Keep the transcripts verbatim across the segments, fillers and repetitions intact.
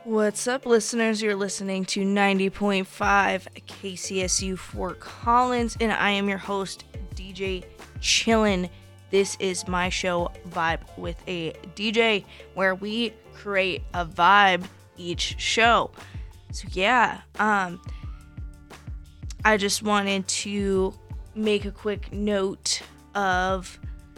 What's up, listeners? You're listening to ninety point five K C S U Fort Collins, and I am your host, D J Chillin. This is my show, Vibe with a D J, where we create a vibe each show. So yeah, um, I just wanted to make a quick note of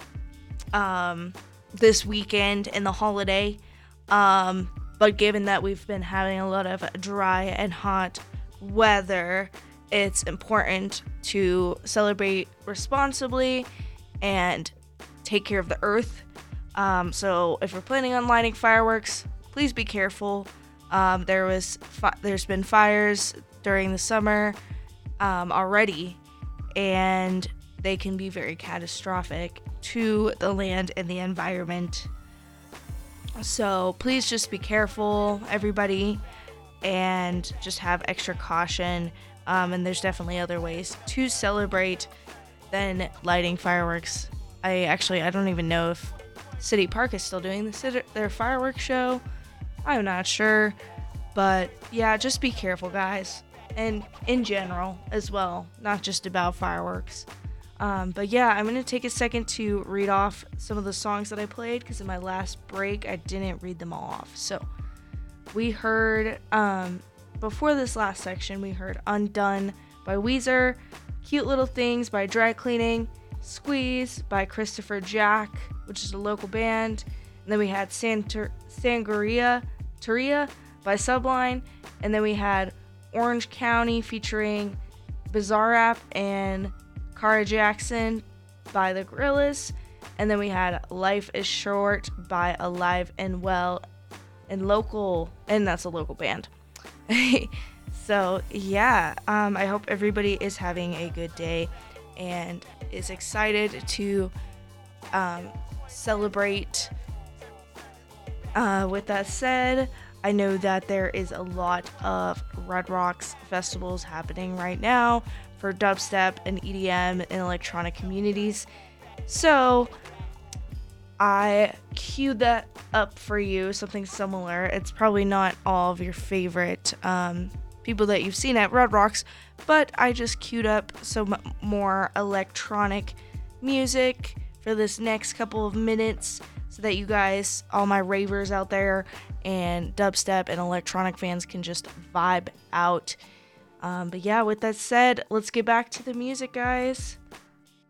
um, this weekend and the holiday. Um, but given that we've been having a lot of dry and hot weather, it's important to celebrate responsibly and take care of the earth. Um, so if you're planning on lighting fireworks, please be careful. Um, there was fi- there's been fires during the summer um, already, and they can be very catastrophic to the land and the environment. So please just be careful, everybody, and just have extra caution. Um, and there's definitely other ways to celebrate than lighting fireworks. I actually, I don't even know if City Park is still doing the, their fireworks show. I'm not sure. But yeah, just be careful, guys. And in general as well, not just about fireworks. Um, but yeah, I'm going to take a second to read off some of the songs that I played, because in my last break, I didn't read them all off. So we heard, um, before this last section, we heard Undone by Weezer, Cute Little Things by Dry Cleaning, Squeeze by Christopher Jack, which is a local band. And then we had Santer- Sangria Teria by Subline. And then we had Orange County featuring Bizarrap and Cara Jackson by The Gorillaz. And then we had Life is Short by Alive and Well and local, and that's a local band. So yeah, um, I hope everybody is having a good day and is excited to um, celebrate. Uh, with that said, I know that there is a lot of Red Rocks festivals happening right now for dubstep and E D M and electronic communities. So I queued that up for you, something similar. It's probably not all of your favorite um, people that you've seen at Red Rocks, but I just queued up some more electronic music for this next couple of minutes so that you guys, all my ravers out there and dubstep and electronic fans, can just vibe out. Um, but yeah, with that said, let's get back to the music, guys.